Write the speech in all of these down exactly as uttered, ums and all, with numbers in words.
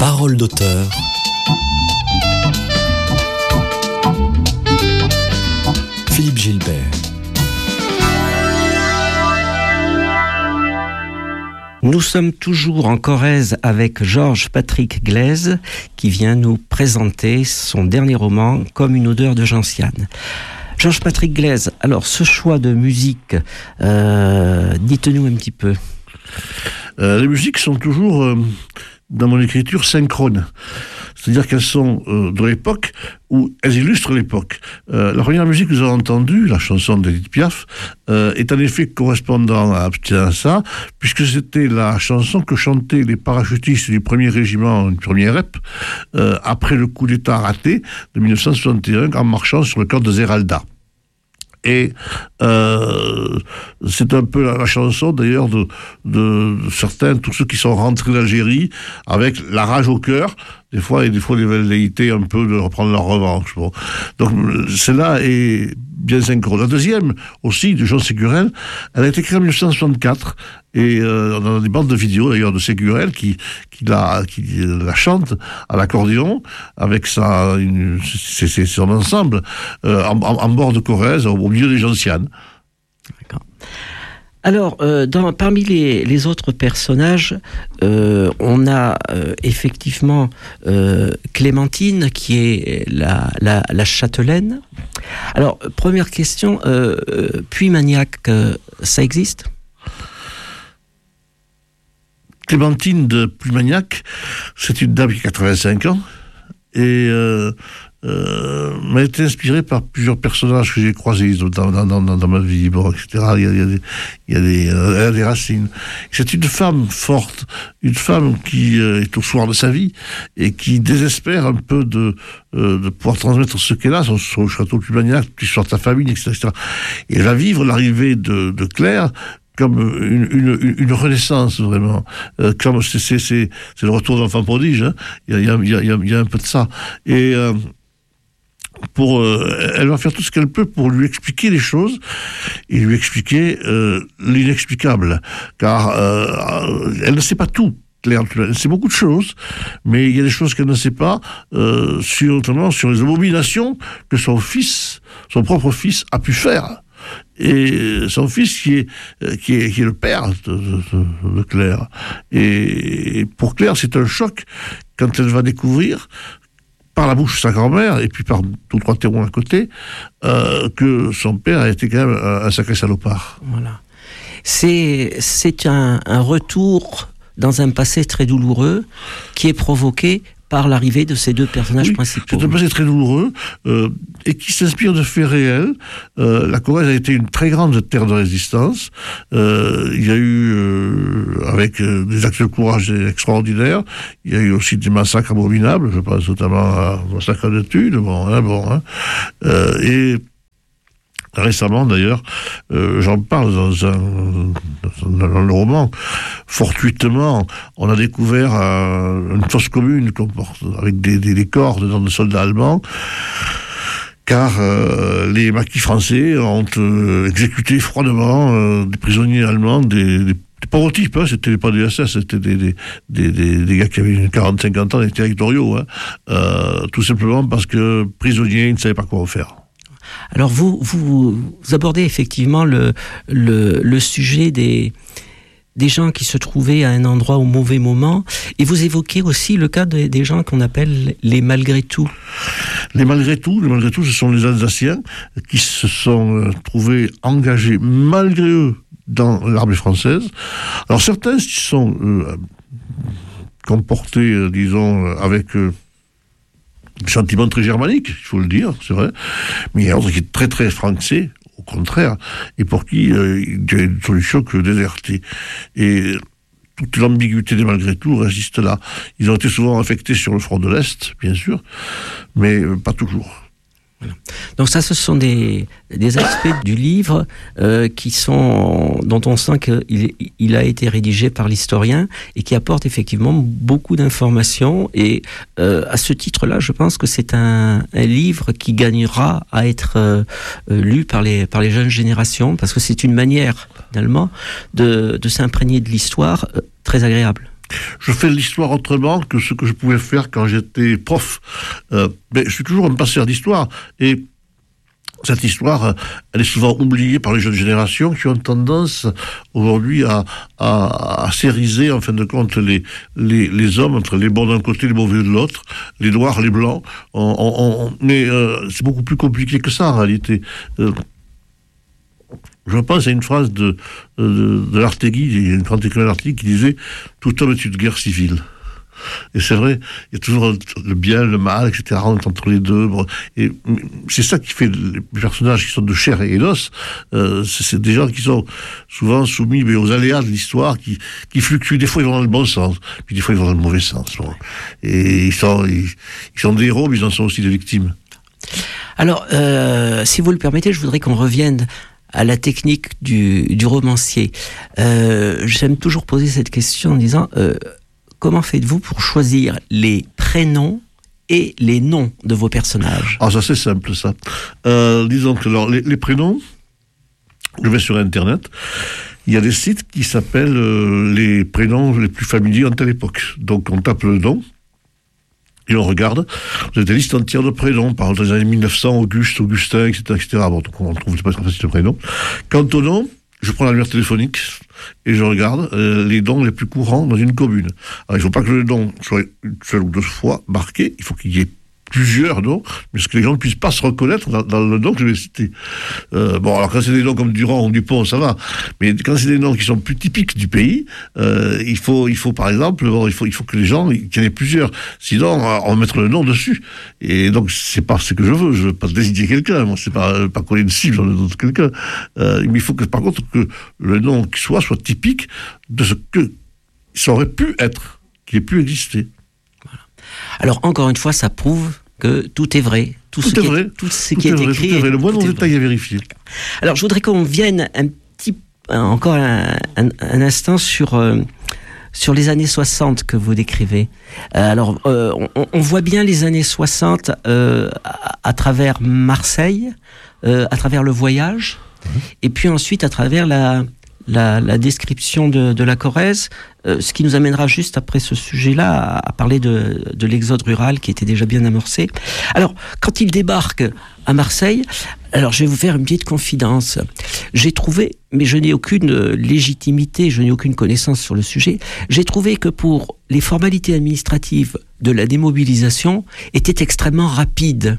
Parole d'auteur. Philippe Gilbert. Nous sommes toujours en Corrèze avec Georges Patrick Glaise qui vient nous présenter son dernier roman Comme une odeur de gentiane. Georges Patrick Glaise, alors ce choix de musique, euh, dites-nous un petit peu. Euh, les musiques sont toujours, euh, dans mon écriture, synchrones. C'est-à-dire qu'elles sont euh, de l'époque où elles illustrent l'époque. Euh, la première musique que nous avons entendue, la chanson d'Edith Piaf, euh, est en effet correspondant à, à ça, puisque c'était la chanson que chantaient les parachutistes du premier régiment, du premier R E P, euh, après le coup d'État raté de dix-neuf cent soixante et un, en marchant sur le camp de Zeralda. Et euh, c'est un peu la, la chanson d'ailleurs de, de, de certains, tous ceux qui sont rentrés d'Algérie avec la rage au cœur, des fois, et des fois les velléités un peu de reprendre leur revanche. Bon. Donc celle-là est bien synchrone. La deuxième, aussi, de Jean Ségurel, elle a été créée en dix-neuf cent soixante-quatre, et euh, on a des bandes de vidéos d'ailleurs de Ségurel qui, qui, la, qui la chante à l'accordéon avec sa, une, c'est, c'est son ensemble euh, en, en, en bord de Corrèze, au, au milieu des gentianes. D'accord. Alors, euh, dans, parmi les, les autres personnages, euh, on a euh, effectivement euh, Clémentine, qui est la, la, la châtelaine. Alors, première question, euh, Puymagnac, euh, ça existe ? Clémentine de Puymagnac, c'est une dame qui a quatre-vingt-cinq ans, et euh, euh, m'a été inspirée par plusieurs personnages que j'ai croisés dans, dans, dans, dans ma vie, bon, et cetera. Il y a, il y a des, il y a des, euh, elle a des racines. C'est une femme forte, une femme qui euh, est au soir de sa vie et qui désespère un peu de, euh, de pouvoir transmettre ce qu'elle a, son, son château de Puymagnac, l'histoire de sa famille, et cetera, et cetera. Et elle va vivre l'arrivée de, de Claire comme une, une, une renaissance, vraiment. Euh, comme c'est, c'est, c'est, c'est le retour de l'enfant prodige, hein. Il y a, il y a, il y a, il y a un peu de ça. Et euh, pour, euh, elle va faire tout ce qu'elle peut pour lui expliquer les choses et lui expliquer euh, l'inexplicable. Car euh, elle ne sait pas tout. Claire, elle sait beaucoup de choses, mais il y a des choses qu'elle ne sait pas, euh, sur, notamment sur les abominations que son fils, son propre fils, a pu faire. Et son fils qui est, qui est, qui est le père de, de, de Claire. Et pour Claire, c'est un choc quand elle va découvrir, par la bouche de sa grand-mère, et puis par deux trois témoins à côté, euh, que son père a été quand même un, un sacré salopard. Voilà. C'est, c'est un, un retour dans un passé très douloureux qui est provoqué par l'arrivée de ces deux personnages oui, principaux. C'est un passé très douloureux euh, et qui s'inspire de faits réels. Euh, la Corrèze a été une très grande terre de résistance. Euh, il y a eu, euh, avec euh, des actes de courage extraordinaires, il y a eu aussi des massacres abominables. Je pense notamment au massacre de Tulle. Bon, hein, bon, hein. Euh, et récemment, d'ailleurs, euh, j'en parle dans, un, dans le roman. Fortuitement, on a découvert euh, une fosse commune avec des, des, des corps dedans de soldats allemands, car euh, les maquis français ont euh, exécuté froidement euh, des prisonniers allemands, des, des Des pauvres types, hein, c'était pas des S S, c'était des, des, des, des, des gars qui avaient quarante à cinquante ans, des territoriaux, hein, euh, tout simplement parce que prisonniers, ils ne savaient pas quoi en faire. Alors vous, vous, vous abordez effectivement le, le, le sujet des, des gens qui se trouvaient à un endroit au mauvais moment, et vous évoquez aussi le cas de, des gens qu'on appelle les malgré tout. Les malgré tout, les malgré tout, ce sont les Alsaciens qui se sont euh, trouvés engagés malgré eux dans l'armée française. Alors certains qui sont euh, comportés, euh, disons, avec euh, sentiment très germanique, il faut le dire, c'est vrai, mais il y a d'autres qui est très très français, au contraire, et pour qui euh, il y a une solution que déserter. Et toute l'ambiguïté des malgré tout résiste là. Ils ont été souvent affectés sur le front de l'Est, bien sûr, mais euh, pas toujours. Voilà. Donc ça, ce sont des, des aspects du livre euh, qui sont, dont on sent qu'il il a été rédigé par l'historien et qui apporte effectivement beaucoup d'informations. Et euh, à ce titre-là, je pense que c'est un, un livre qui gagnera à être euh, lu par les, par les jeunes générations, parce que c'est une manière, finalement, de, de s'imprégner de l'histoire euh, très agréable. je fais l'histoire autrement que ce que je pouvais faire quand j'étais prof. Euh, mais je suis toujours un passeur d'histoire. Et cette histoire, elle est souvent oubliée par les jeunes générations qui ont tendance aujourd'hui à, à, à sériser, en fin de compte, les, les, les hommes entre les bons d'un côté et les mauvais de l'autre, les noirs, les blancs. On, on, on, mais euh, c'est beaucoup plus compliqué que ça, en réalité. Euh, je pense à une phrase de, de, de l'Artegui, il y a une grande écrivain d'Artegui qui disait « Tout homme est une guerre civile ». Et c'est vrai, il y a toujours le bien, le mal, et cetera, entre les deux. Bon, et c'est ça qui fait les personnages qui sont de chair et d'os. Euh, c'est, c'est des gens qui sont souvent soumis mais, aux aléas de l'histoire, qui, qui fluctuent. Des fois, ils vont dans le bon sens, puis des fois, ils vont dans le mauvais sens. Bon. Et ils sont, ils, ils sont des héros, mais ils en sont aussi des victimes. Alors, euh, si vous le permettez, je voudrais qu'on revienne à la technique du, du romancier. Euh, j'aime toujours poser cette question en disant... Euh, Comment faites-vous pour choisir les prénoms et les noms de vos personnages ? Ah, ça c'est simple, ça. Euh, disons que alors, les, les prénoms, je vais sur Internet, il y a des sites qui s'appellent euh, les prénoms les plus familiers en telle époque. Donc on tape le nom, et on regarde, vous avez des listes entières de prénoms, par exemple dans les années mille neuf cents, Auguste, Augustin, et cetera, et cetera. Bon, donc on trouve pas très facile de prénoms. Quant au nom, je prends la numéro téléphonique et je regarde euh, les noms les plus courants dans une commune. Alors, il ne faut pas que le nom soit une seule ou deux fois marqué, il faut qu'il y ait plusieurs noms, mais que les gens ne puissent pas se reconnaître dans, dans le nom que je vais citer. Euh, bon, alors quand c'est des noms comme Durand ou Dupont, ça va, mais quand c'est des noms qui sont plus typiques du pays, euh, il faut, il faut par exemple, bon, il faut, il faut que les gens, qu'il y en ait plusieurs, sinon on va mettre le nom dessus. Et donc c'est pas ce que je veux, je veux pas désigner quelqu'un, moi c'est pas pas coller une cible dans le nom de quelqu'un, euh, mais il faut que par contre que le nom qui soit soit typique de ce que ça aurait pu être, qui ait pu exister. Voilà. Alors encore une fois, ça prouve que tout est vrai. Tout, tout ce est qui vrai. est, tout ce tout qui est, est vrai, écrit. Tout est vrai. Le moindre détail est à vérifier. Alors, je voudrais qu'on vienne un petit, encore un, un, un instant sur, euh, sur les années soixante que vous décrivez. Euh, alors, euh, on, on voit bien les années soixante euh, à, à travers Marseille, euh, à travers le voyage, mmh. et puis ensuite à travers la... La, la description de, de la Corrèze, euh, ce qui nous amènera juste après ce sujet-là à, à parler de, de l'exode rural qui était déjà bien amorcé. Alors, quand il débarque à Marseille, alors je vais vous faire une petite confidence. J'ai trouvé, mais je n'ai aucune légitimité, je n'ai aucune connaissance sur le sujet, j'ai trouvé que pour les formalités administratives de la démobilisation étaient extrêmement rapides.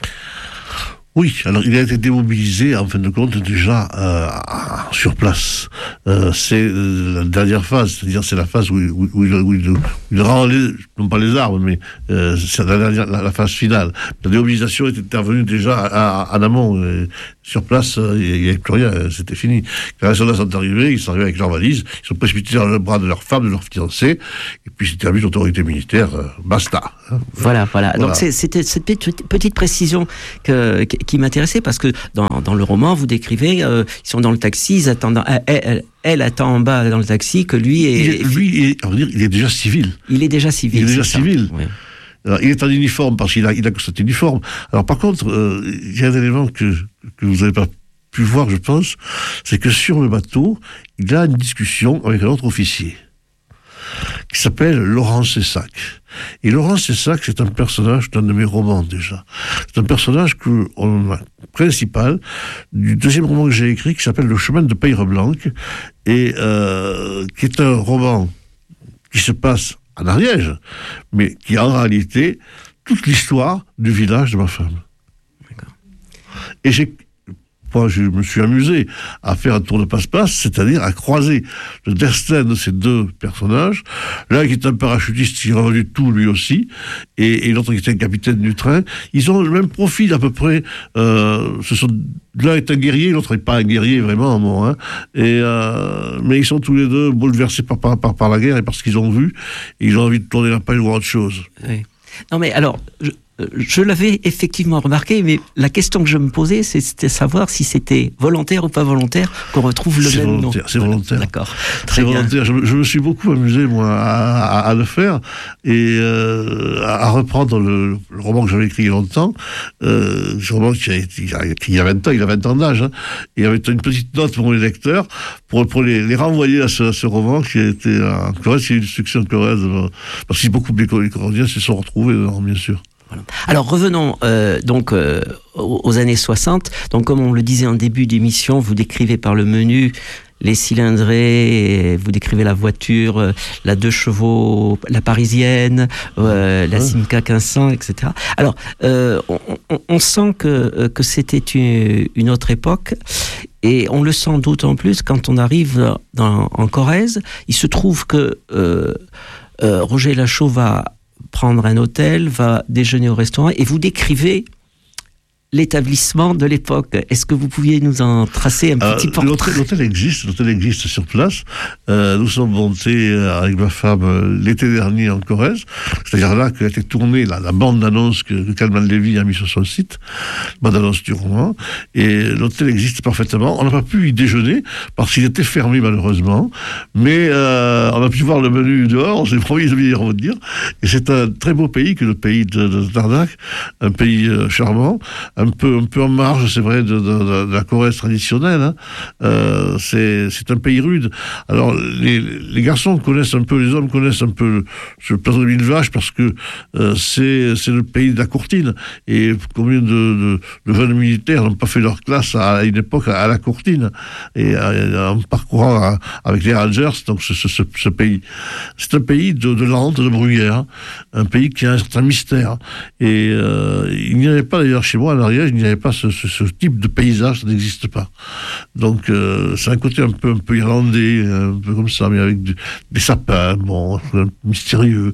Oui, alors il a été démobilisé en fin de compte déjà euh, sur place. Euh, c'est euh, la dernière phase, c'est-à-dire c'est la phase où, où, où, il, où, il, où il rend les, non pas les armes, mais euh, c'est la, dernière, la, la phase finale. La démobilisation est intervenue déjà en amont. Euh, sur place, euh, il n'y avait plus rien, c'était fini. Quand les soldats sont arrivés, ils sont arrivés avec leurs valises, ils sont précipités dans le bras de leur femme, de leur fiancé, et puis c'était terminé l'autorité militaire, euh, basta. Hein. Voilà, voilà. voilà. Donc c'est, c'était cette petite, petite précision que, qui m'intéressait, parce que dans, dans le roman, vous décrivez, euh, ils sont dans le taxi, ils attendent, elle, elle, elle attend en bas dans le taxi, que lui est... Il est lui, est, on va dire, il est déjà civil. Il est déjà civil. Il est déjà civil. Oui. Alors, il est en uniforme parce qu'il a, il a cet uniforme. Alors par contre, euh, il y a un élément que, que vous n'avez pas pu voir, je pense, c'est que sur le bateau, il a une discussion avec un autre officier qui s'appelle Laurent Cessac. Et Laurent Cessac, c'est un personnage d'un de mes romans déjà. C'est un personnage que, on a, principal du deuxième roman que j'ai écrit qui s'appelle Le chemin de Peyreblanc et euh, qui est un roman qui se passe en Ariège, mais qui a en réalité toute l'histoire du village de ma femme. D'accord. Et j'ai, moi, je me suis amusé à faire un tour de passe-passe, c'est-à-dire à croiser le destin de ces deux personnages, l'un qui est un parachutiste qui est revenu tout lui aussi, et, et l'autre qui est un capitaine du train. Ils ont le même profil à peu près. Euh, ce sont, l'un est un guerrier, l'autre n'est pas un guerrier vraiment, bon, hein. Et euh, mais ils sont tous les deux bouleversés par, par, par, par la guerre et par ce qu'ils ont vu, et ils ont envie de tourner la page ou autre chose. Oui. Non mais alors, je, je l'avais effectivement remarqué, mais la question que je me posais, c'était savoir si c'était volontaire ou pas volontaire qu'on retrouve le c'est même volontaire, nom. C'est volontaire. D'accord. Très c'est bien. volontaire. Je, je me suis beaucoup amusé, moi, à, à, à le faire et euh, à, à reprendre le, le roman que j'avais écrit il y a longtemps. Euh, ce roman qui a, qui a, qui a vingt ans, il a vingt ans d'âge. Hein, et avec une petite note pour les lecteurs, pour, pour les, les renvoyer à ce, à ce roman qui a été en Corrèze, qui a eu une succès en Corrèze. Parce que beaucoup de les Corréziens se sont retrouvés dedans, bien sûr. Alors revenons euh, donc euh, aux, aux années soixante. Donc comme on le disait en début d'émission, vous décrivez par le menu les cylindrés, vous décrivez la voiture, euh, la deux chevaux, la parisienne, euh, la Simca quinze cents, et cetera. Alors euh, on, on, on sent que, que c'était une, une autre époque. Et on le sent d'autant plus quand on arrive dans, en Corrèze. Il se trouve que euh, euh, Roger Lachaud va prendre un hôtel, va déjeuner au restaurant, et vous décrivez l'établissement de l'époque. Est-ce que vous pouviez nous en tracer un petit euh, portrait ? L'hôtel, l'hôtel existe, l'hôtel existe sur place. Euh, nous sommes montés avec ma femme l'été dernier en Corrèze. C'est-à-dire là qu'a été tournée la, la bande d'annonce que, que Calman Lévy a mis sur son site, bande d'annonce du roman. Et l'hôtel existe parfaitement. On n'a pas pu y déjeuner parce qu'il était fermé malheureusement. Mais euh, on a pu voir le menu dehors. On s'est promis de venir revenir. Et c'est un très beau pays que le pays de, de Dardac, un pays euh, charmant. Un peu, un peu en marge, c'est vrai, de, de, de la Corrèze traditionnelle. Hein. Euh, c'est, c'est un pays rude. Alors, les, les garçons connaissent un peu, les hommes connaissent un peu le plateau de Millevaches parce que euh, c'est, c'est le pays de la courtine. Et combien de, de, de jeunes militaires n'ont pas fait leur classe à une époque à, à la courtine et à, en parcourant à, avec les Rangers, donc ce, ce, ce pays. C'est un pays de, de lente, de bruyère, un pays qui a un certain mystère. Et euh, il n'y avait pas d'ailleurs chez moi, à l'arrière, il n'y avait pas ce, ce, ce type de paysage, ça n'existe pas. Donc, euh, c'est un côté un peu, un peu irlandais, un peu comme ça, mais avec du, des sapins, bon, mystérieux.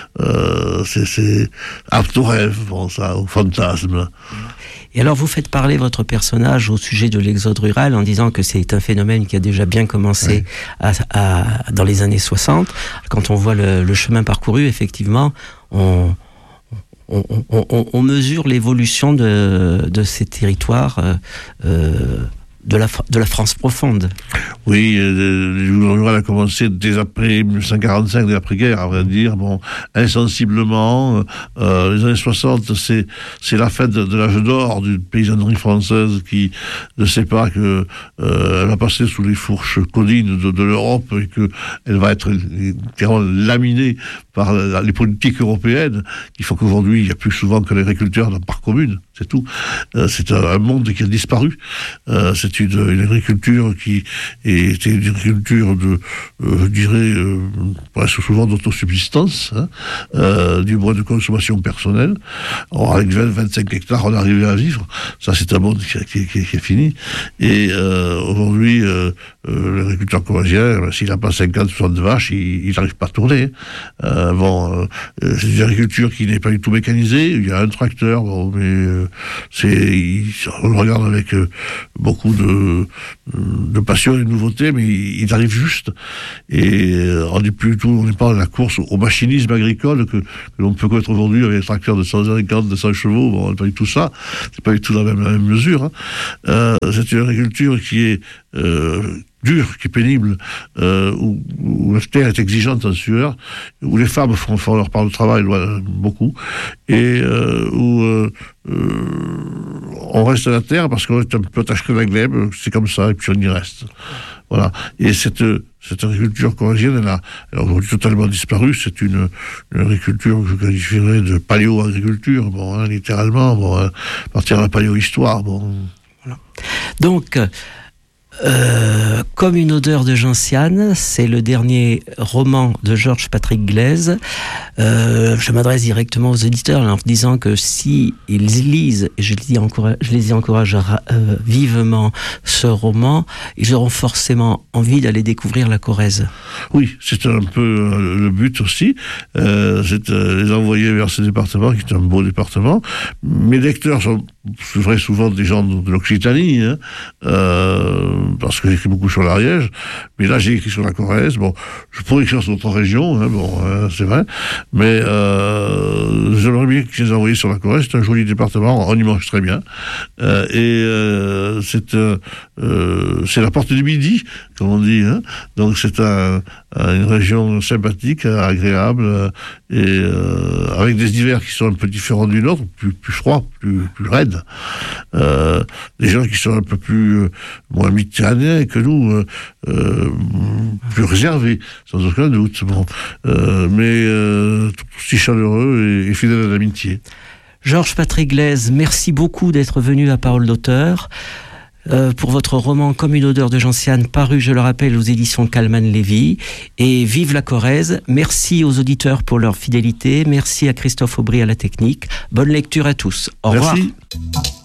Euh, c'est, c'est apte au rêve, bon, ça, au fantasme. Et alors, vous faites parler votre personnage au sujet de l'exode rural en disant que c'est un phénomène qui a déjà bien commencé oui. à, à, dans les années soixante. Quand on voit le, le chemin parcouru, effectivement, on... On, on, on mesure l'évolution de, de ces territoires euh, euh, de, la, de la France profonde. Oui, le rural a commencé dès après mille neuf cent quarante-cinq, dès l'après-guerre, à vrai dire, bon, insensiblement. Euh, les années soixante, c'est, c'est la fête de, de l'âge d'or d'une paysannerie française qui ne sait pas que euh, elle va passer sous les fourches codines de, de l'Europe et qu'elle va être clairement laminée par la, les politiques européennes, qui font qu'aujourd'hui, il y a plus souvent que l'agriculteur dans le parc commune, c'est tout. Euh, c'est un, un monde qui a disparu. Euh, c'est une, une agriculture qui était une agriculture de, euh, je dirais, euh, presque souvent d'autosubsistance, hein, euh, du moins de consommation personnelle. Alors, avec vingt à vingt-cinq hectares, on arrivait à vivre. Ça, c'est un monde qui, qui, qui, qui est fini. Et euh, aujourd'hui, euh, euh, l'agriculteur corrézien, s'il n'a pas cinquante, soixante vaches, il n'arrive pas à tourner. Euh, bon, euh, c'est une agriculture qui n'est pas du tout mécanisée. Il y a un tracteur, bon, mais euh, c'est, il, on le regarde avec euh, beaucoup de, de passion et de nouveauté, mais il, il arrive juste. Et euh, on n'est plus du tout, on n'est pas dans la course au machinisme agricole que, que l'on peut connaître aujourd'hui avec des tracteurs de cent cinquante, deux cents chevaux. Bon, on n'est pas du tout ça. C'est pas du tout la même, la même mesure. Hein. Euh, c'est une agriculture qui est euh, dure, qui est pénible, euh, où, où la terre est exigeante en sueur, où les femmes font, font leur part de travail beaucoup, et euh, où euh, euh, on reste à la terre parce qu'on est un peu attaché à la glèbe, c'est comme ça, et puis on y reste. Voilà. Et cette, cette agriculture corrézienne, elle a, elle a aujourd'hui totalement disparu. C'est une, une agriculture que je qualifierais de paléo-agriculture, bon, hein, littéralement, bon, hein, à partir de la paléo-histoire, bon. Voilà. Donc, Euh, comme une odeur de gentiane, c'est le dernier roman de Georges Patrick Glaise. Euh, je m'adresse directement aux auditeurs en disant que si ils lisent, et je les y encourage, je les y encourage euh, vivement ce roman, ils auront forcément envie d'aller découvrir la Corrèze. Oui, c'est un peu euh, le but aussi, euh, c'est euh, les envoyer vers ce département qui est un beau département. Mes lecteurs sont, c'est vrai, souvent des gens de, de l'Occitanie, hein, euh, parce que j'écris beaucoup sur l'Ariège, mais là j'ai écrit sur la Corrèze. Bon, je pourrais écrire sur d'autres régions, hein, bon, euh, c'est vrai, mais euh, j'aimerais bien que je les envoie sur la Corrèze. C'est un joli département, on y mange très bien, euh, et euh, c'est euh, euh, c'est la porte du Midi, comme on dit, hein. Donc c'est un, un, une région sympathique, agréable, euh, et euh, avec des hivers qui sont un peu différents du nôtre, plus, plus froids, plus, plus raides. Euh, des gens qui sont un peu plus euh, moins méditerranéens que nous, euh, euh, plus réservés, sans aucun doute. Bon, euh, mais euh, tout aussi chaleureux et, et fidèles à l'amitié. Georges Patrick Glaise, merci beaucoup d'être venu à Parole d'auteur. Euh, pour votre roman Comme une odeur de gentiane, paru, je le rappelle, aux éditions Kallmann-Lévy. Et vive la Corrèze. Merci aux auditeurs pour leur fidélité. Merci à Christophe Aubry à la technique. Bonne lecture à tous. Au revoir. Merci.